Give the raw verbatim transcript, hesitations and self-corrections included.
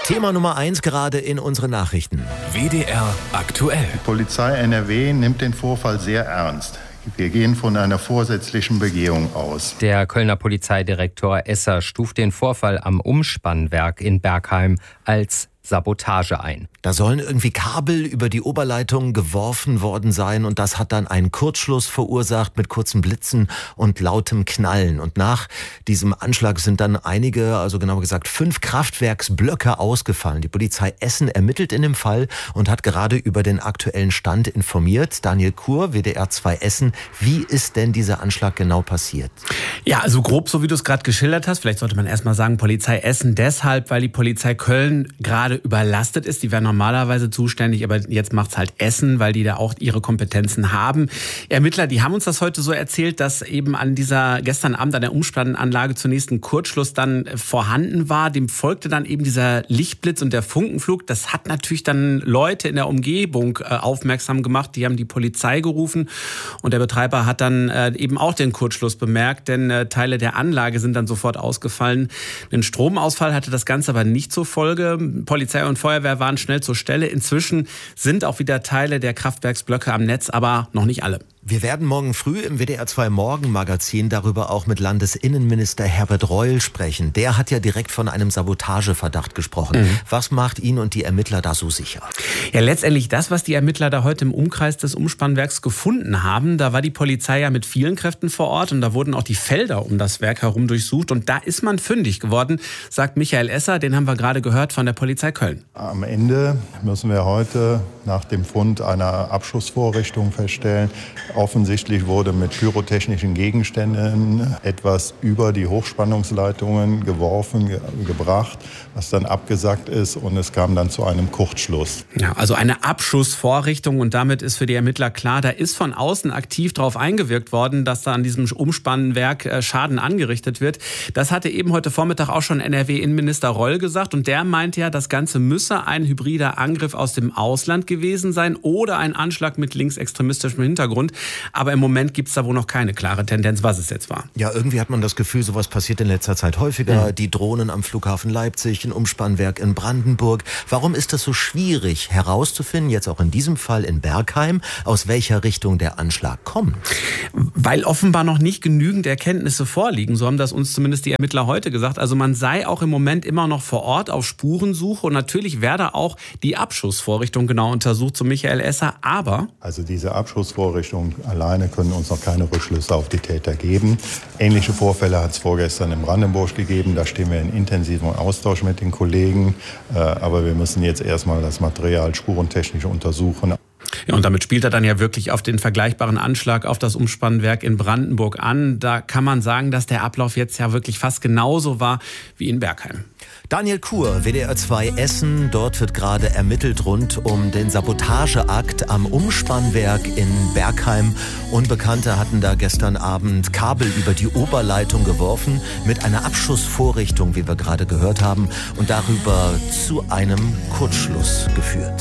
Thema Nummer eins gerade in unseren Nachrichten. W D R aktuell. Die Polizei N R W nimmt den Vorfall sehr ernst. Wir gehen von einer vorsätzlichen Begehung aus. Der Kölner Polizeidirektor Esser stuft den Vorfall am Umspannwerk in Bergheim als Sabotage ein. Da sollen irgendwie Kabel über die Oberleitung geworfen worden sein und das hat dann einen Kurzschluss verursacht mit kurzen Blitzen und lautem Knallen. Und nach diesem Anschlag sind dann einige, also genauer gesagt fünf Kraftwerksblöcke ausgefallen. Die Polizei Essen ermittelt in dem Fall und hat gerade über den aktuellen Stand informiert. Daniel Kur, W D R zwei Essen, wie ist denn dieser Anschlag genau passiert? Ja, also grob, so wie du es gerade geschildert hast. Vielleicht sollte man erstmal sagen, Polizei Essen deshalb, weil die Polizei Köln gerade überlastet ist. Die wäre normalerweise zuständig, aber jetzt macht's halt Essen, weil die da auch ihre Kompetenzen haben. Ermittler, die haben uns das heute so erzählt, dass eben an dieser, gestern Abend an der Umspannanlage zunächst ein Kurzschluss dann vorhanden war. Dem folgte dann eben dieser Lichtblitz und der Funkenflug. Das hat natürlich dann Leute in der Umgebung äh, aufmerksam gemacht. Die haben die Polizei gerufen und der Betreiber hat dann äh, eben auch den Kurzschluss bemerkt, denn äh, Teile der Anlage sind dann sofort ausgefallen. Ein Stromausfall hatte das Ganze aber nicht zur Folge. Polizei und Feuerwehr waren schnell zur Stelle. Inzwischen sind auch wieder Teile der Kraftwerksblöcke am Netz, aber noch nicht alle. Wir werden morgen früh im W D R zwei Morgenmagazin darüber auch mit Landesinnenminister Herbert Reul sprechen. Der hat ja direkt von einem Sabotageverdacht gesprochen. Mhm. Was macht ihn und die Ermittler da so sicher? Ja, letztendlich das, was die Ermittler da heute im Umkreis des Umspannwerks gefunden haben. Da war die Polizei ja mit vielen Kräften vor Ort und da wurden auch die Felder um das Werk herum durchsucht. Und da ist man fündig geworden, sagt Michael Esser, den haben wir gerade gehört von der Polizei Köln. Am Ende müssen wir heute nach dem Fund einer Abschussvorrichtung feststellen, offensichtlich wurde mit pyrotechnischen Gegenständen etwas über die Hochspannungsleitungen geworfen, ge- gebracht, was dann abgesackt ist und es kam dann zu einem Kurzschluss. Ja, also eine Abschussvorrichtung und damit ist für die Ermittler klar, da ist von außen aktiv darauf eingewirkt worden, dass da an diesem Umspannwerk Schaden angerichtet wird. Das hatte eben heute Vormittag auch schon N R W-Innenminister Reul gesagt und der meint ja, das Ganze müsse ein hybrider Angriff aus dem Ausland gewesen sein oder ein Anschlag mit linksextremistischem Hintergrund. Aber im Moment gibt es da wohl noch keine klare Tendenz, was es jetzt war. Ja, irgendwie hat man das Gefühl, sowas passiert in letzter Zeit häufiger. Mhm. Die Drohnen am Flughafen Leipzig, ein Umspannwerk in Brandenburg. Warum ist das so schwierig herauszufinden, jetzt auch in diesem Fall in Bergheim, aus welcher Richtung der Anschlag kommt? Weil offenbar noch nicht genügend Erkenntnisse vorliegen. So haben das uns zumindest die Ermittler heute gesagt. Also man sei auch im Moment immer noch vor Ort auf Spurensuche und natürlich werde auch die Abschussvorrichtung genau untersucht, so Michael Esser. Aber Also diese Abschussvorrichtung alleine können uns noch keine Rückschlüsse auf die Täter geben. Ähnliche Vorfälle hat es vorgestern in Brandenburg gegeben. Da stehen wir in intensivem Austausch mit den Kollegen. Aber wir müssen jetzt erstmal das Material spurentechnisch untersuchen. ja, und damit spielt er dann ja wirklich auf den vergleichbaren Anschlag auf das Umspannwerk in Brandenburg an. Da kann man sagen, dass der Ablauf jetzt ja wirklich fast genauso war wie in Bergheim. Daniel Kur, W D R zwei Essen. Dort wird gerade ermittelt rund um den Sabotageakt am Umspannwerk in Bergheim. Unbekannte hatten da gestern Abend Kabel über die Oberleitung geworfen mit einer Abschussvorrichtung, wie wir gerade gehört haben, und darüber zu einem Kurzschluss geführt.